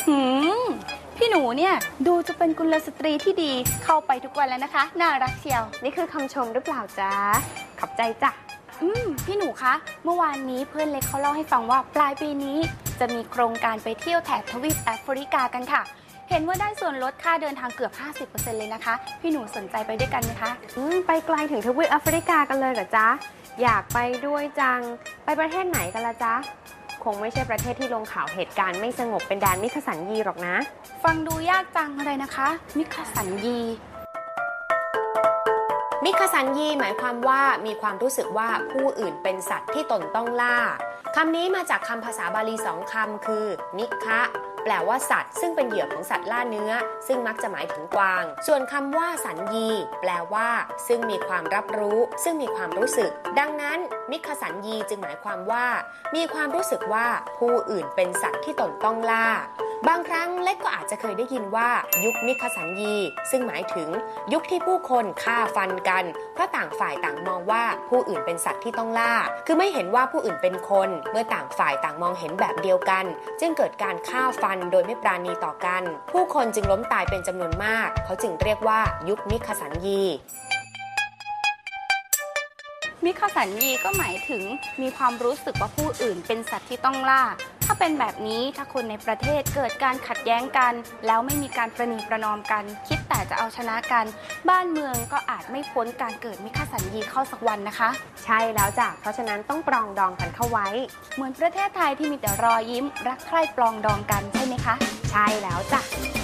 หืมพี่หนูเนี่ยดูจะเป็นกุลสตรีที่ดีเข้าไปทุกวันแล้วนะคะน่ารักเชียวนี่คือคำชมหรือเปล่าจ๊ะขอบใจจ้ะพี่หนูคะเมื่อวานนี้เพื่อนเล็กเขาเล่าให้ฟังว่าปลายปีนี้จะมีโครงการไปเที่ยวแถบทวีปแอฟริกากันค่ะเห็นว่าได้ส่วนลดค่าเดินทางเกือบ 50% เลยนะคะพี่หนูสนใจไปด้วยกันไหมคะไปไกลถึงทวีปแอฟริกากันเลยเหรอจ๊ะอยากไปด้วยจังไปประเทศไหนกันละจ๊ะคงไม่ใช่ประเทศที่ลงข่าวเหตุการณ์ไม่สงบเป็นแดนมิคสันยีหรอกนะฟังดูยากจังอะไรนะคะมิคสันยีมิคสันยีหมายความว่ามีความรู้สึกว่าผู้อื่นเป็นสัตว์ที่ตนต้องล่าคำนี้มาจากคำภาษาบาลีสองคำคือมิคะแปลว่าสัตว์ซึ่งเป็นเหยื่อของสัตว์ล่าเนื้อซึ่งมักจะหมายถึงกวางส่วนคำว่าสันยีแปลว่าซึ่งมีความรับรู้ซึ่งมีความรู้สึกดังนั้นมิคสันยีจึงหมายความว่ามีความรู้สึกว่าผู้อื่นเป็นสัตว์ที่ตนต้องล่าบางครั้งเล็กก็อาจจะเคยได้ยินว่ายุคมิคสันยีซึ่งหมายถึงยุคที่ผู้คนฆ่าฟันกันเพราะต่างฝ่ายต่างมองว่าผู้อื่นเป็นสัตว์ที่ต้องล่าคือไม่เห็นว่าผู้อื่นเป็นคนเมื่อต่างฝ่ายต่างมองเห็นแบบเดียวกันจึงเกิดการฆ่าฟันโดยไม่ปราณีต่อกันผู้คนจึงล้มตายเป็นจำนวนมากเขาจึงเรียกว่ายุคมิคสันยีมิคสันยีก็หมายถึงมีความรู้สึกว่าผู้อื่นเป็นสัตว์ที่ต้องล่าถ้าเป็นแบบนี้ถ้าคนในประเทศเกิดการขัดแย้งกันแล้วไม่มีการประนีประนอมกันคิดแต่จะเอาชนะกันบ้านเมืองก็อาจไม่พ้นการเกิดมิคสันยีเข้าสักวันนะคะใช่แล้วจ้ะเพราะฉะนั้นต้องปรองดองกันเข้าไว้เหมือนประเทศไทยที่มีแต่รอยยิ้มรักใคร่ปรองดองกันใช่ไหมคะใช่แล้วจ้ะ